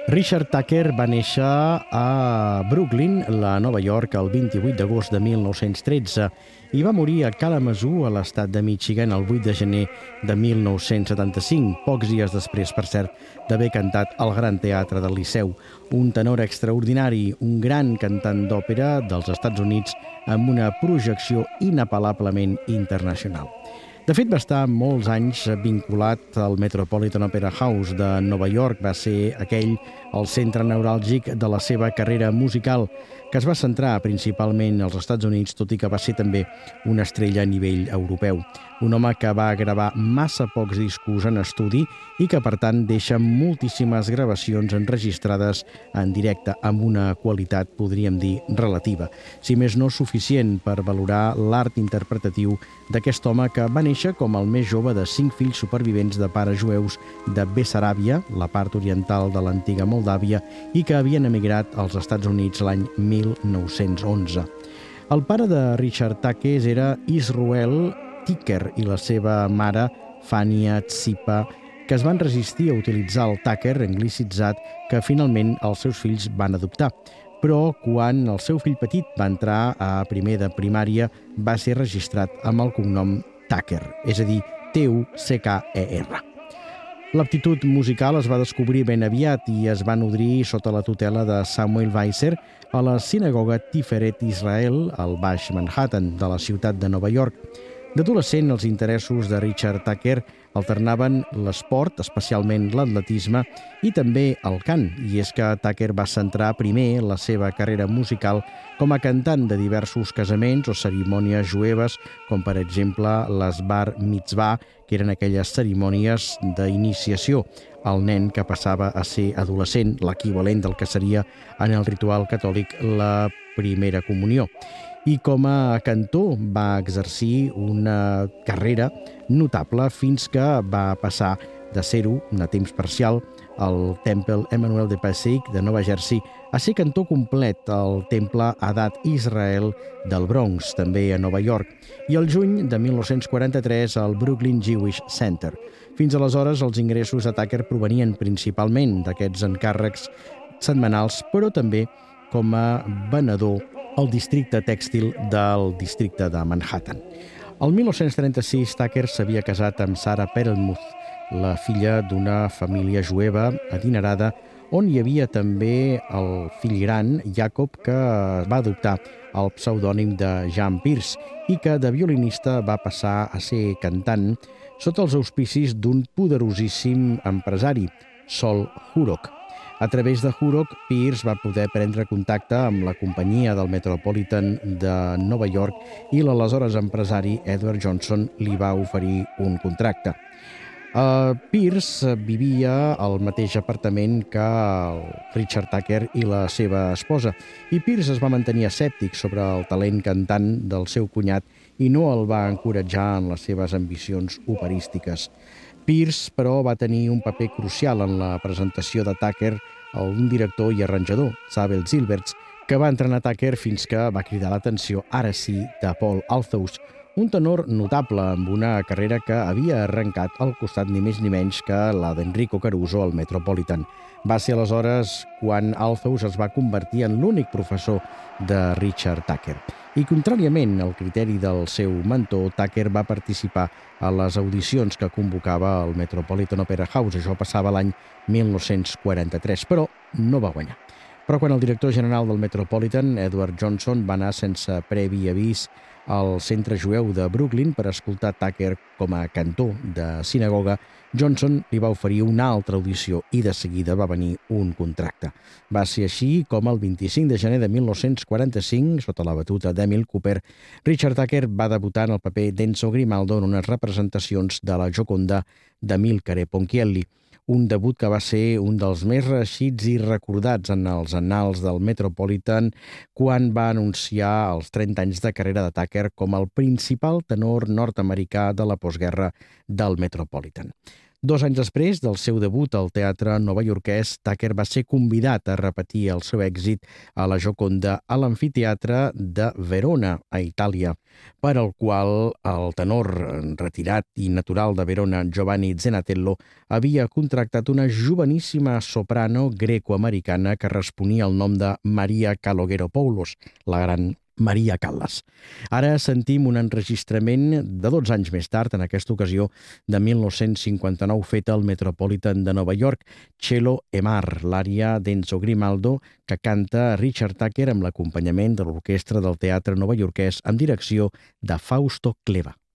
Richard Tucker va néixer a Brooklyn, a Nova York, el 28 d'agost de 1913 i va morir a Kalamazoo, a l'estat de Michigan, el 8 de gener de 1975, pocs dies després, per cert, d'haver cantat al Gran Teatre del Liceu. Un tenor extraordinari, un gran cantant d'òpera dels Estats Units amb una projecció inapel·lablement internacional. De fet, va estar molts anys vinculat al Metropolitan Opera House de Nova York. Va ser aquell el centre neuràlgic de la seva carrera musical, que es va centrar principalment als Estats Units, tot i que va ser també una estrella a nivell europeu. Un home que va gravar massa pocs discos en estudi i que, per tant, deixa moltíssimes gravacions enregistrades en directe amb una qualitat, podríem dir, relativa. Si més no, suficient per valorar l'art interpretatiu d'aquest home que va néixer com el més jove de 5 fills supervivents de pares jueus de Bessaràbia, la part oriental de l'antiga Moldàvia, i que havien emigrat als Estats Units l'any 1911. El pare de Richard Tucker era Israel Tucker i la seva mare, Fania Tsipa, que es van resistir a utilitzar el Tucker anglicitzat que finalment els seus fills van adoptar. Però quan el seu fill petit va entrar a primer de primària va ser registrat amb el cognom Tucker, és a dir, Tucker. L'aptitud musical es va descobrir ben aviat i es va nodrir sota la tutela de Samuel Weiser a la sinagoga Tiferet Israel, al Baix Manhattan de la ciutat de Nova York. D'adolescent, els interessos de Richard Tucker alternaven l'esport, especialment l'atletisme, i també el cant. I és que Tucker va centrar primer la seva carrera musical com a cantant de diversos casaments o cerimònies jueves, com per exemple les bar mitzvah, que eren aquelles cerimònies d'iniciació al nen que passava a ser adolescent, l'equivalent del que seria en el ritual catòlic la primera comunió. I com a cantor va exercir una carrera notable fins que va passar de ser-ho, a temps parcial, al Temple Emmanuel de Passaic de Nova Jersey, a ser cantor complet al Temple Adat Israel del Bronx, també a Nova York, i el juny de 1943 al Brooklyn Jewish Center. Fins aleshores, els ingressos de Tucker provenien principalment d'aquests encàrrecs setmanals, però també com a venedor al districte tèxtil del districte de Manhattan. El 1936, Tucker s'havia casat amb Sarah Perelmuth, la filla d'una família jueva adinerada, on hi havia també el fill gran, Jacob, que va adoptar el pseudònim de Jean Pierce i que de violinista va passar a ser cantant sota els auspicis d'un poderosíssim empresari, Sol Hurok. A través de Hurok, Pierce va poder prendre contacte amb la companyia del Metropolitan de Nova York i l'aleshores empresari Edward Johnson li va oferir un contracte. Pierce vivia al mateix apartament que Richard Tucker i la seva esposa, i Pierce es va mantenir escèptic sobre el talent cantant del seu cunyat i no el va encoratjar en les seves ambicions operístiques. Pierce, però, va tenir un paper crucial en la presentació de Tucker a un director i arranjador, Zabel Silberts, que va entrenar Tucker fins que va cridar l'atenció, ara sí, de Paul Althaus, un tenor notable amb una carrera que havia arrencat al costat ni més ni menys que la d'Enrico Caruso al Metropolitan. Va ser aleshores quan Althaus es va convertir en l'únic professor de Richard Tucker. I contràriament al criteri del seu mentor, Tucker va participar a les audicions que convocava el Metropolitan Opera House. Això passava l'any 1943, però no va guanyar. Però quan el director general del Metropolitan, Edward Johnson, va anar sense previ avís al centre jueu de Brooklyn per escoltar Tucker com a cantor de sinagoga, Johnson li va oferir una altra audició i de seguida va venir un contracte. Va ser així com el 25 de gener de 1945, sota la batuta d'Emil Cooper, Richard Tucker va debutar en el paper d'Enzo Grimaldo en unes representacions de la Gioconda d'Amilcare Ponchielli. Un debut que va ser un dels més reeixits i recordats en els annals del Metropolitan quan va anunciar els 30 anys de carrera de Tucker com el principal tenor nord-americà de la postguerra del Metropolitan. 2 anys després del seu debut al teatre novaiorquès, Tucker va ser convidat a repetir el seu èxit a la Gioconda a l'amfiteatre de Verona, a Itàlia, per al qual el tenor retirat i natural de Verona, Giovanni Zenatello, havia contractat una joveníssima soprano greco-americana que responia al nom de Maria Kalogeropoulos, la gran Maria Callas. Ara sentim un enregistrament de 12 anys més tard, en aquesta ocasió de 1959, fet al Metropolitan de Nova York, Cielo e Mar, l'ària d'Enzo Grimaldo, que canta Richard Tucker amb l'acompanyament de l'orquestra del Teatre Novaiorquès amb direcció de Fausto Cleva.